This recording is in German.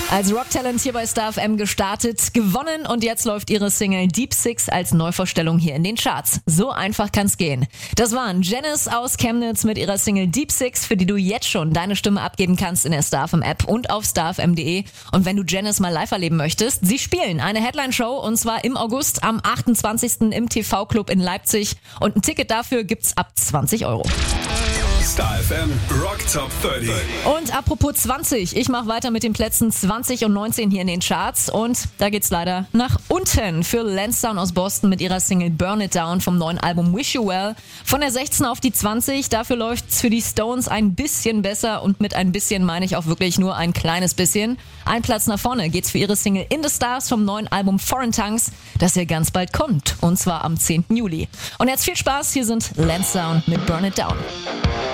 Als Rocktalent hier bei Star FM gestartet, gewonnen und jetzt läuft ihre Single Deep Six als Neuvorstellung hier in den Charts. So einfach kann's gehen. Das waren Janice aus Chemnitz mit ihrer Single Deep Six, für die du jetzt schon deine Stimme abgeben kannst in der Star FM App und auf starfm.de. Und wenn du Janice mal live erleben möchtest, sie spielen eine Headline-Show und zwar im August am 28. im TV-Club in Leipzig. Und ein Ticket dafür gibt's ab 20 €. Star FM Rock Top 30. Und apropos 20, ich mache weiter mit den Plätzen 20 und 19 hier in den Charts und da geht's leider nach unten für Lansdowne aus Boston mit ihrer Single Burn It Down vom neuen Album Wish You Well. Von der 16 auf die 20, dafür läuft's für die Stones ein bisschen besser und mit ein bisschen meine ich auch wirklich nur ein kleines bisschen. Ein Platz nach vorne geht's für ihre Single In the Stars vom neuen Album Foreign Tongues, das ja ganz bald kommt und zwar am 10. Juli. Und jetzt viel Spaß, hier sind Lansdowne mit Burn It Down.